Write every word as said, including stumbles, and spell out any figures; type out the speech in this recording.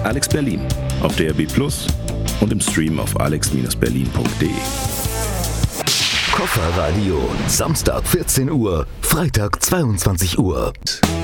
Alex Berlin auf D A B Plus und im Stream auf alex berlin punkt de. Kofferradio, Samstag vierzehn Uhr, Freitag zweiundzwanzig Uhr.